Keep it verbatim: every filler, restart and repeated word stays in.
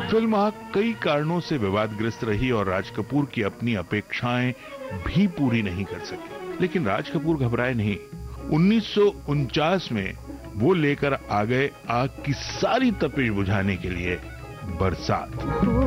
Film आग कई कारणों से विवादग्रस्त रही और राज कपूर की अपनी अपेक्षाएं भी पूरी नहीं कर सकी, लेकिन राज कपूर घबराए नहीं। उन्नीस सौ उनचास में वो लेकर आ गए आग की सारी तपिश बुझाने के लिए बरसात।